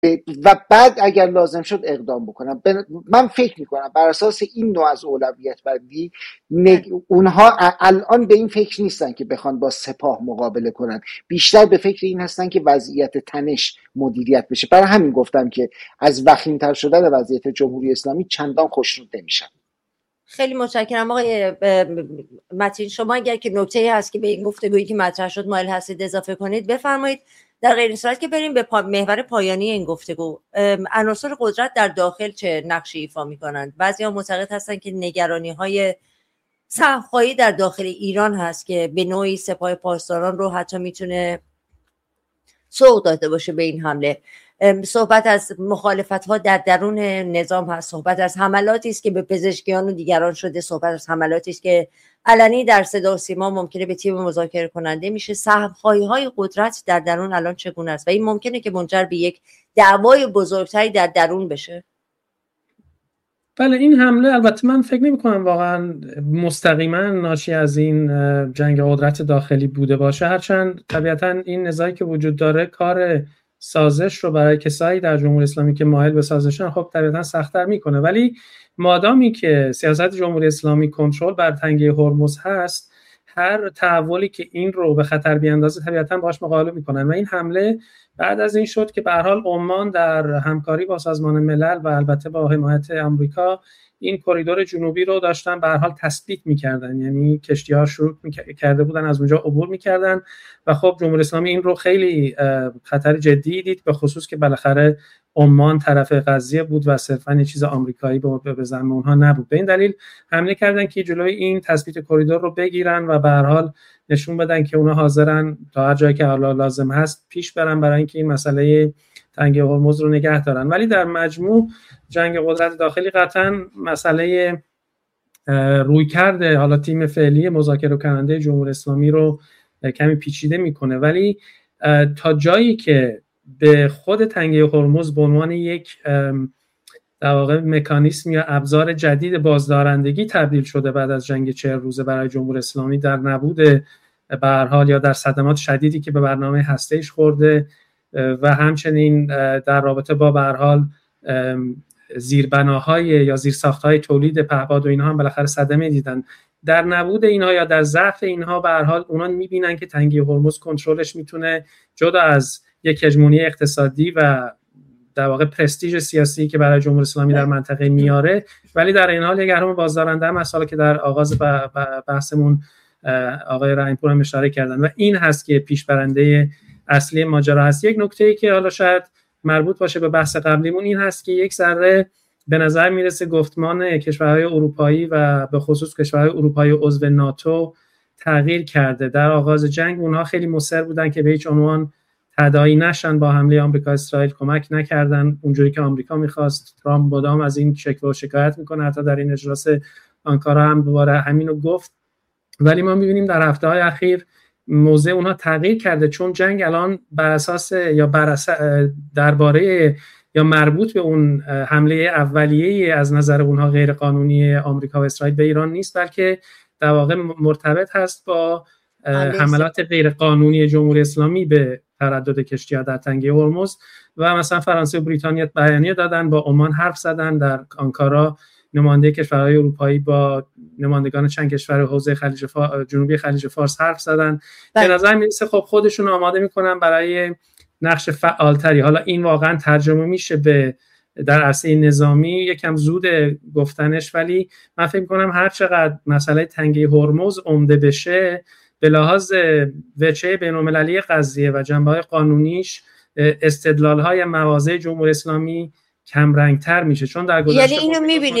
و بعد اگر لازم شد اقدام بکنم. من فکر میکنم بر اساس این نوع از اولویت بندی اونها الان به این فکر نیستن که بخوان با سپاه مقابله کنن، بیشتر به فکر این هستن که وضعیت تنش مدیریت بشه. برای همین گفتم که از وخیم‌تر شدن وضعیت جمهوری اسلامی چندان خوشنود نمیشن. خیلی متشکرم آقای متین. شما اگر که نکته‌ای هست که به این گفتگویی که مطرح شد مایل هستید اضافه کنید بفرمایید. در غیر این صورت که بریم به محور پایانی این گفتگو، عناصر قدرت در داخل چه نقشی ایفا می‌کنند؟ بعضی‌ها معتقد هستند که نگرانی‌های سهم‌خواهی در داخل ایران هست که به نوعی سپاه پاسداران رو حتی میتونه سوق داده باشه به این حمله. صحبت از مخالفت‌ها در درون نظام هست، صحبت از حملاتی است که به پزشکیان و دیگران شده، صحبت از حملاتی است که علنی در صدا و سیما ممکنه به تیم مذاکره کننده میشه. سهم‌خواهی‌های قدرت در درون الان چگونه است و این ممکنه که منجر به یک دعوای بزرگتری در درون بشه؟ بله، این حمله البته من فکر نمی‌کنم واقعا مستقیما ناشی از این جنگ قدرت داخلی بوده باشه، هرچند طبیعتا این نزاعی که وجود داره کار سازش رو برای کسایی در جمهوری اسلامی که مایل به سازشن خب طبیعتا سخت‌تر میکنه. ولی مادامی که سیاست جمهوری اسلامی کنترل بر تنگه هرمز هست، هر تحولی که این رو به خطر بیاندازه طبیعتا باهاش مقابله میکنن و این حمله بعد از این شد که به هر حال عمان در همکاری با سازمان ملل و البته با حمایت آمریکا این کریدور جنوبی رو داشتن به هر حال تثبیت می‌کردن، یعنی کشتی‌ها شروع کرده بودن از اونجا عبور می‌کردن و خب جمهوری اسلامی این رو خیلی خطر جدی دید، به خصوص که بالاخره عمان طرف قضیه بود و صرفاً یه چیز آمریکایی به ذمه اونها نبود. به این دلیل حمله کردن که جلوی این تثبیت کریدور رو بگیرن و به هر حال نشون بدن که اونها حاضرن تا هر جایی که لازم هست پیش برن برای اینکه این مسئله تنگه هرمز رو نگه دارن. ولی در مجموع جنگ قدرت داخلی قطعاً مسئله رویکرد حالا تیم فعلی مذاکره کننده جمهوری اسلامی رو کمی پیچیده میکنه، ولی تا جایی که به خود تنگه هرمز به عنوان یک در واقع مکانیسم یا ابزار جدید بازدارندگی تبدیل شده بعد از جنگ 40 روزه برای جمهوری اسلامی در نبود به هر حال یا در صدمات شدیدی که به برنامه هسته‌ایش خورده و همچنین در رابطه با به هر حال زیربناهای یا زیرساخت‌های تولید پهپاد و اینها هم بالاخره صدمه دیدن. در نبود اینها یا در ضعف اینها به هر حال اونا می‌بینن که تنگه هرمز کنترلش میتونه جدا از یک هژمونی اقتصادی و در واقع پرستیژ سیاسی که برای جمهوری اسلامی در منطقه میاره، ولی در این حال یک اهرم بازدارنده هم مسئله که در آغاز بحثمون آقای رحیم‌پور هم اشاره کردن و این هست که پیشبرنده اصلی ماجرا هست. یک نکته‌ای که حالا شاید مربوط باشه به بحث قبلیمون این هست که یک ذره به نظر میرسه گفتمان کشورهای اروپایی و به خصوص کشورهای اروپایی عضو ناتو تغییر کرده. در آغاز جنگ اونها خیلی مصر بودن که به هیچ عنوان تداعی نشن، با حمله آمریکا اسرائیل کمک نکردن اونجوری که آمریکا می‌خواست. ترامپ مدام از این شکوه و شکایت میکنه، حتی در این اجلاس آنکارا هم دوباره همینو گفت. ولی ما می‌بینیم در هفته‌های اخیر موضع اونها تغییر کرده، چون جنگ الان بر اساس یا درباره یا مربوط به اون حمله اولیه از نظر اونها غیر قانونی آمریکا و اسرائیل به ایران نیست، بلکه در واقع مرتبط هست با حملات غیر قانونی جمهوری اسلامی به تردد کشتی‌ها در تنگه هرمز. و مثلا فرانسه و بریتانیا بیانیه دادن، با عمان حرف زدن، در آنکارا نماینده کشورهای اروپایی با نمایندگان چند کشور حوزه جنوبی خلیج فارس حرف زدن. به نظر میرسه خب خودشون آماده میکنن برای نقش فعالتری. حالا این واقعا ترجمه میشه به در عرصه نظامی یکم زود گفتنش، ولی من فکر میکنم هر چقدر مسئله تنگه هرمز عمده بشه به لحاظ وجه بین‌المللی قضیه و جنبه‌های قانونیش استدلال‌های مواضع جمهوری اسلامی کم رنگ‌تر میشه، چون در گذشته اینو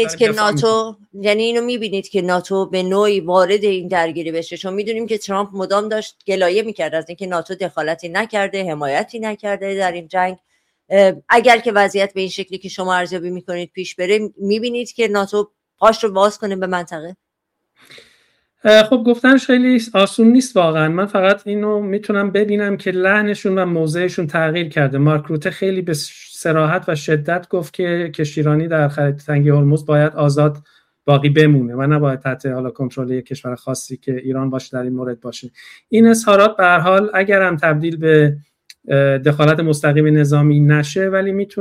می‌بینید که ناتو به نوعی وارد این درگیری بشه، چون می‌دونیم که ترامپ مدام داشت گلایه می‌کرد از اینکه ناتو دخالتی نکرده، حمایتی نکرده در این جنگ. اگر که وضعیت به این شکلی که شما ارزیابی می‌کنید پیش بره، می‌بینید که ناتو پاش رو باز کنه به منطقه؟ خب گفتنش خیلی آسون نیست واقعا. من فقط اینو میتونم ببینم که لحنشون و موضعشون تغییر کرده. مارک روته خیلی به صراحت و شدت گفت که کشتیرانی در خلیج تنگه هرمز باید آزاد باقی بمونه و نباید تحت حالا کنترل یک کشور خاصی که ایران باشه در این مورد باشه. این اظهارات به هر حال اگر هم تبدیل به دخالت مستقیم نظامی نشه، ولی میتونه